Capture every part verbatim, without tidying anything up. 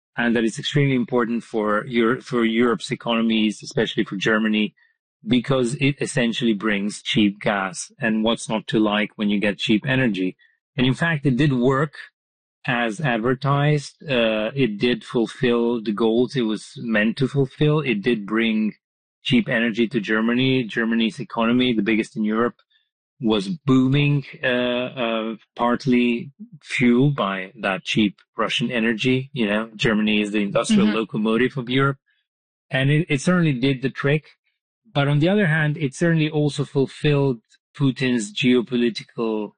and that it's extremely important for Europe, for Europe's economies, especially for Germany, because it essentially brings cheap gas. And what's not to like when you get cheap energy? And in fact, it did work as advertised. Uh, it did fulfill the goals it was meant to fulfill. It did bring cheap energy to Germany. Germany's economy, the biggest in Europe, was booming, uh, uh, partly fueled by that cheap Russian energy. You know, Germany is the industrial mm-hmm. locomotive of Europe, and it, it certainly did the trick. But on the other hand, it certainly also fulfilled Putin's geopolitical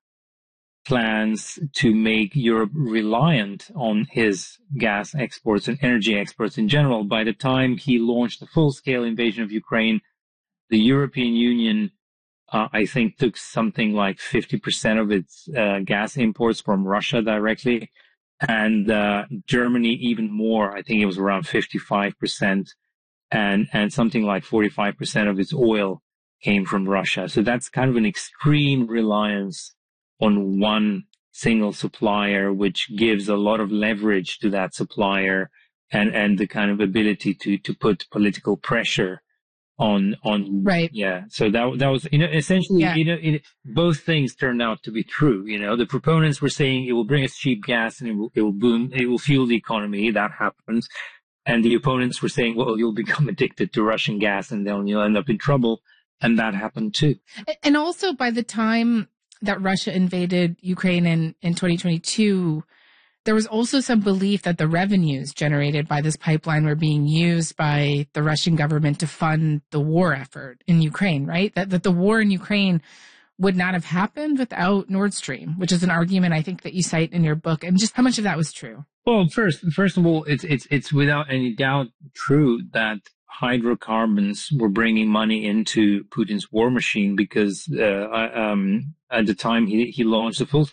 plans to make Europe reliant on his gas exports and energy exports in general. By the time he launched the full-scale invasion of Ukraine, the European Union, uh, I think, took something like fifty percent of its uh, gas imports from Russia directly, and uh, Germany even more. I think it was around fifty-five percent, and and something like forty-five percent of its oil came from Russia. So that's kind of an extreme reliance on one single supplier, which gives a lot of leverage to that supplier, and, and the kind of ability to, to put political pressure on, on, right. Yeah. So that, that was, you know, essentially, yeah. you know, it, both things turned out to be true. You know, the proponents were saying it will bring us cheap gas and it will, it will boom, it will fuel the economy. That happens. And the opponents were saying, well, you'll become addicted to Russian gas and then you'll end up in trouble. And that happened too. And also by the time that Russia invaded Ukraine in, in twenty twenty-two, there was also some belief that the revenues generated by this pipeline were being used by the Russian government to fund the war effort in Ukraine, right? That, that the war in Ukraine would not have happened without Nord Stream, which is an argument I think that you cite in your book. And just how much of that was true? Well, first, first of all, it's, it's, it's without any doubt true that hydrocarbons were bringing money into Putin's war machine, because uh, um, at the time he, he launched the full